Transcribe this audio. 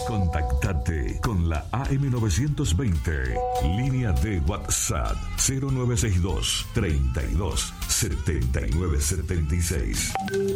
Contactate con la AM920, línea de WhatsApp 0962 32 79 76.